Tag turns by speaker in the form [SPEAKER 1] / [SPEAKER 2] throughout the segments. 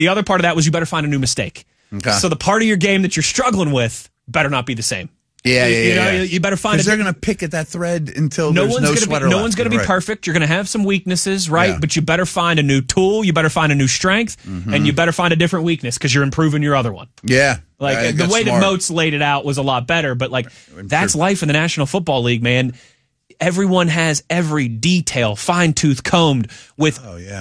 [SPEAKER 1] The other part of that was you better find a new mistake.
[SPEAKER 2] Okay.
[SPEAKER 1] So the part of your game that you're struggling with better not be the same. You better find it.
[SPEAKER 2] Because they're going to pick at that thread until
[SPEAKER 1] no
[SPEAKER 2] there's
[SPEAKER 1] one's
[SPEAKER 2] no
[SPEAKER 1] gonna
[SPEAKER 2] sweater
[SPEAKER 1] be, No
[SPEAKER 2] left.
[SPEAKER 1] one's going to be
[SPEAKER 2] Right.
[SPEAKER 1] perfect. You're going to have some weaknesses, right?
[SPEAKER 2] Yeah.
[SPEAKER 1] But you better find a new tool. You better find a new strength. And you better find a different weakness because you're improving your other one.
[SPEAKER 2] Yeah.
[SPEAKER 1] Like the way that Moats laid it out was a lot better. But like that's life in the National Football League, man. Everyone has every detail fine-tooth combed with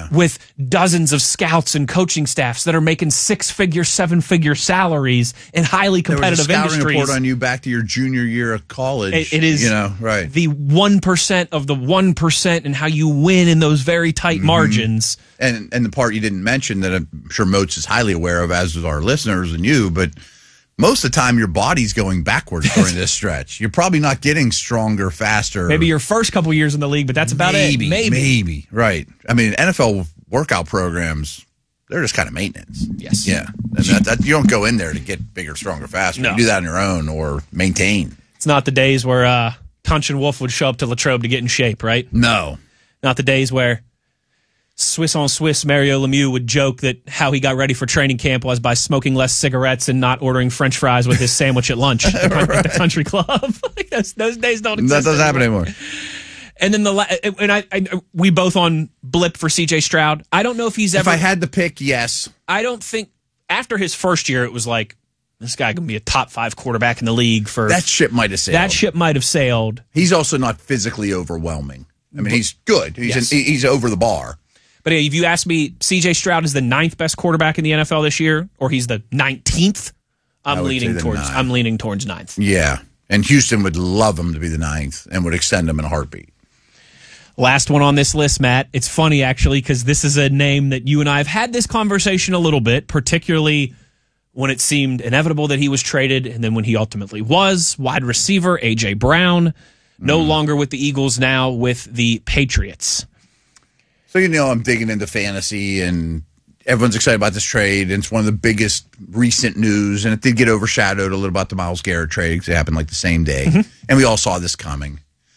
[SPEAKER 1] dozens of scouts and coaching staffs that are making 6-figure, 7-figure salaries in highly competitive
[SPEAKER 2] there was a scouting
[SPEAKER 1] industries.
[SPEAKER 2] report on you back to your junior year of college.
[SPEAKER 1] It is
[SPEAKER 2] right.
[SPEAKER 1] The 1% of the 1% and how you win in those very tight margins.
[SPEAKER 2] And the part you didn't mention that I'm sure Moats is highly aware of, as is our listeners and you, but most of the time your body's going backwards during this stretch. You're probably not getting stronger, faster.
[SPEAKER 1] Maybe your first couple years in the league, but that's about it.
[SPEAKER 2] Maybe. Right. I mean, NFL workout programs, they're just kind of maintenance.
[SPEAKER 1] Yes.
[SPEAKER 2] Yeah. And that you don't go in there to get bigger, stronger, faster.
[SPEAKER 1] No.
[SPEAKER 2] You do that on your own or maintain.
[SPEAKER 1] It's not the days where Tunch and Wolf would show up to Latrobe to get in shape, right?
[SPEAKER 2] No.
[SPEAKER 1] Not the days where Swiss on Swiss Mario Lemieux would joke that how he got ready for training camp was by smoking less cigarettes and not ordering French fries with his sandwich at lunch at the country club. those days don't exist.
[SPEAKER 2] That doesn't happen anymore.
[SPEAKER 1] And then we both on blip for CJ Stroud. I don't know if he's ever.
[SPEAKER 2] If I had to pick, yes.
[SPEAKER 1] I don't think after his first year it was like this guy can be a top 5 quarterback in the league for
[SPEAKER 2] that ship might have sailed.
[SPEAKER 1] That ship might have sailed.
[SPEAKER 2] He's also not physically overwhelming. I mean, he's good. He's over the bar.
[SPEAKER 1] But if you ask me, C.J. Stroud is the 9th best quarterback in the NFL this year, or he's the 19th. I'm leaning towards 9th.
[SPEAKER 2] Yeah, and Houston would love him to be the 9th and would extend him in a heartbeat.
[SPEAKER 1] Last one on this list, Matt. It's funny actually because this is a name that you and I have had this conversation a little bit, particularly when it seemed inevitable that he was traded, and then when he ultimately was. Wide receiver A.J. Brown, no longer with the Eagles, now with the Patriots.
[SPEAKER 2] So, I'm digging into fantasy, and everyone's excited about this trade, and it's one of the biggest recent news, and it did get overshadowed a little about the Myles Garrett trade because it happened like the same day, and we all saw this coming.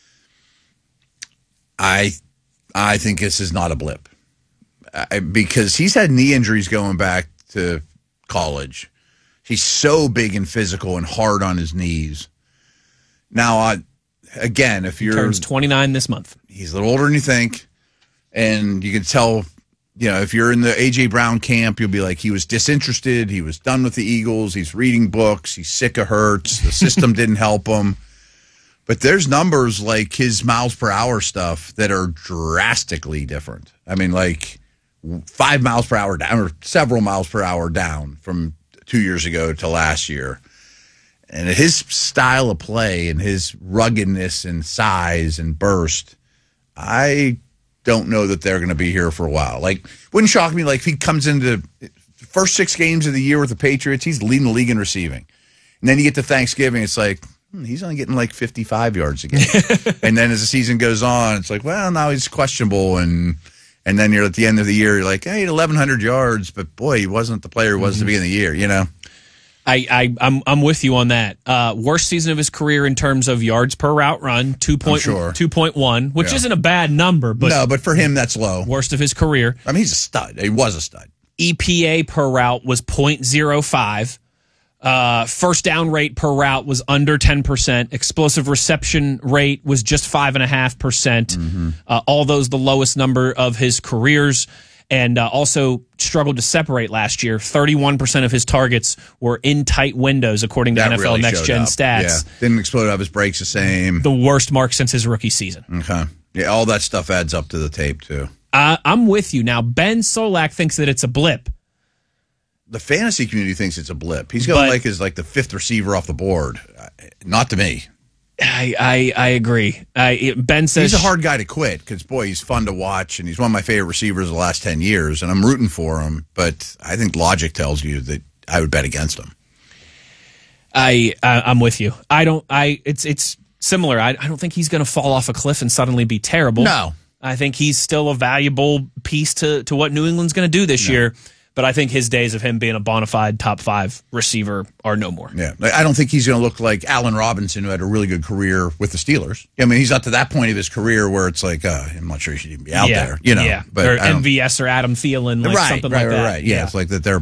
[SPEAKER 2] I think this is not a blip because he's had knee injuries going back to college. He's so big and physical and hard on his knees. Now, again, if you're...
[SPEAKER 1] Turns 29 this month.
[SPEAKER 2] He's a little older than you think. And you can tell, if you're in the A.J. Brown camp, you'll be like, he was disinterested. He was done with the Eagles. He's reading books. He's sick of Hurts. The system didn't help him. But there's numbers like his miles per hour stuff that are drastically different. I mean, like 5 miles per hour down or several miles per hour down from 2 years ago to last year. And his style of play and his ruggedness and size and burst, I don't know that they're going to be here for a while. Like, wouldn't shock me, like, if he comes into the first 6 games of the year with the Patriots, he's leading the league in receiving. And then you get to Thanksgiving, it's like, he's only getting like 55 yards a game. And then as the season goes on, it's like, well, now he's questionable. And then you're at the end of the year, you're like, hey, he had 1,100 yards, but boy, he wasn't the player he was at the beginning of the year,
[SPEAKER 1] I'm with you on that. Worst season of his career in terms of yards per route run, 2.1, which isn't a bad number. But
[SPEAKER 2] no, but for him, that's low.
[SPEAKER 1] Worst of his career.
[SPEAKER 2] I mean, he's a stud. He was a stud.
[SPEAKER 1] EPA per route was 0.05. First down rate per route was under 10%. Explosive reception rate was just 5.5%. All those the lowest number of his careers. And also struggled to separate last year. 31% of his targets were in tight windows, according to
[SPEAKER 2] that
[SPEAKER 1] NFL
[SPEAKER 2] really
[SPEAKER 1] Next Gen Stats.
[SPEAKER 2] Yeah. Didn't explode out of his breaks the same.
[SPEAKER 1] The worst mark since his rookie season.
[SPEAKER 2] Okay. Yeah, all that stuff adds up to the tape, too.
[SPEAKER 1] I'm with you. Now, Ben Solak thinks that it's a blip.
[SPEAKER 2] The fantasy community thinks it's a blip. He's going as the 5th receiver off the board. Not to me.
[SPEAKER 1] I agree. Ben says
[SPEAKER 2] he's a hard guy to quit because, boy, he's fun to watch, and he's one of my favorite receivers of the last 10 years, and I'm rooting for him, but I think logic tells you that I would bet against him.
[SPEAKER 1] I'm with you. It's similar. I don't think he's going to fall off a cliff and suddenly be terrible.
[SPEAKER 2] No.
[SPEAKER 1] I think he's still a valuable piece to what New England's going to do this year. but I think his days of him being a bona fide top 5 receiver are no more.
[SPEAKER 2] Yeah, I don't think he's going to look like Allen Robinson, who had a really good career with the Steelers. I mean, he's not to that point of his career where it's like, I'm not sure he should even be out there, you know.
[SPEAKER 1] Yeah,
[SPEAKER 2] but
[SPEAKER 1] or MVS or Adam Thielen, like something like that.
[SPEAKER 2] Right. Yeah, it's like that they're